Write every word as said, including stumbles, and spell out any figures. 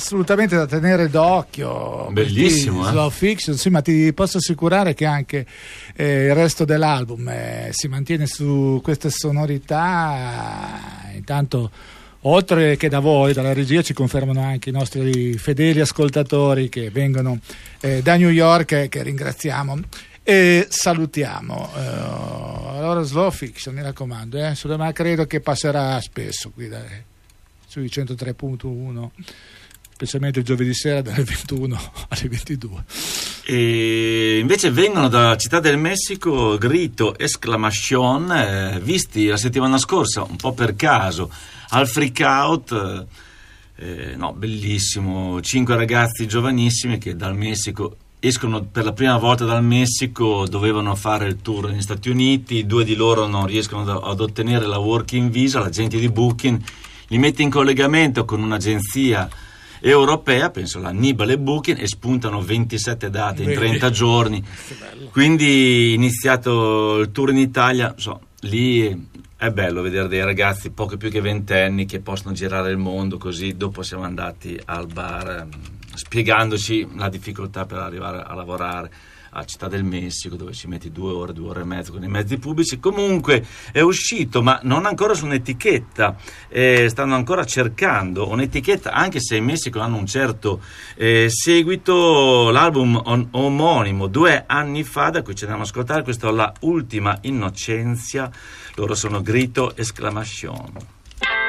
assolutamente da tenere d'occhio. Bellissimo, eh? Slow Fiction, sì, ma ti posso assicurare che anche eh, il resto dell'album eh, si mantiene su queste sonorità. Intanto, oltre che da voi, dalla regia, ci confermano anche i nostri fedeli ascoltatori che vengono eh, da New York, eh, che ringraziamo e salutiamo. Uh, allora Slow Fiction, mi raccomando, eh, ma credo che passerà spesso qui da, sui centotré punto uno, specialmente il giovedì sera dalle ventuno alle ventidue. E invece vengono da Città del Messico Grito Exclamation, eh, visti la settimana scorsa un po' per caso al Freak Out, eh, no, bellissimo, cinque ragazzi giovanissimi che dal Messico escono per la prima volta dal Messico, dovevano fare il tour negli Stati Uniti, due di loro non riescono ad ottenere la working visa, l'agente di Booking li mette in collegamento con un'agenzia europea, penso la Nibale Booking, e spuntano ventisette date in trenta giorni, quindi iniziato il tour in Italia, so, lì è bello vedere dei ragazzi poco più che ventenni che possono girare il mondo così. Dopo siamo andati al bar spiegandoci la difficoltà per arrivare a lavorare a Città del Messico, dove ci metti due ore, due ore e mezzo con i mezzi pubblici. Comunque è uscito, ma non ancora su un'etichetta, eh, stanno ancora cercando un'etichetta, anche se in Messico hanno un certo eh, seguito. L'album on- omonimo due anni fa, da cui ci andiamo ad ascoltare, questa è La Ultima Innocenzia, loro sono Grito Exclamation.